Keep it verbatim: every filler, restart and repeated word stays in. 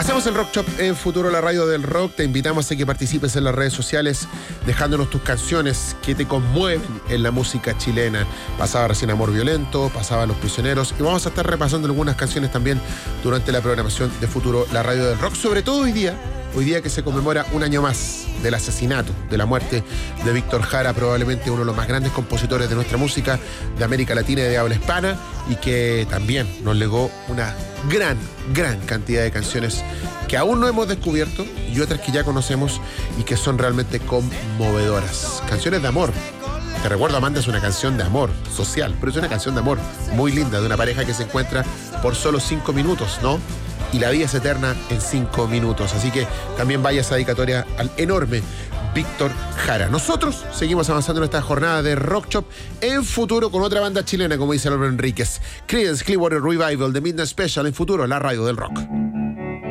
Hacemos el Rock Shop en Futuro, la radio del rock. Te invitamos a que participes en las redes sociales dejándonos tus canciones que te conmueven en la música chilena. Pasaba recién Amor Violento, pasaba Los Prisioneros y vamos a estar repasando algunas canciones también durante la programación de Futuro, la radio del rock. Sobre todo hoy día, hoy día que se conmemora un año más del asesinato, de la muerte de Víctor Jara, probablemente uno de los más grandes compositores de nuestra música, de América Latina y de habla hispana, y que también nos legó una gran, gran cantidad de canciones que aún no hemos descubierto y otras que ya conocemos y que son realmente conmovedoras. Canciones de amor. Te recuerdo, Amanda, es una canción de amor social, pero es una canción de amor muy linda, de una pareja que se encuentra por solo cinco minutos, ¿no? Y la vida es eterna en cinco minutos. Así que también vaya esa dedicatoria al enorme Víctor Jara. Nosotros seguimos avanzando en esta jornada de Rock Shop en Futuro con otra banda chilena, como dice Álvaro Enríquez. Creedence Clearwater Revival, The Midnight Special en Futuro, la radio del rock.